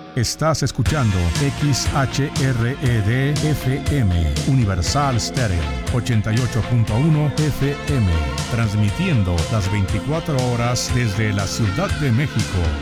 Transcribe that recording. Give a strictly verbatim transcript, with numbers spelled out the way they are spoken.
Estás escuchando X H R E D F M, Universal Stereo, ochenta y ocho punto uno F M, transmitiendo las veinticuatro horas desde la Ciudad de México.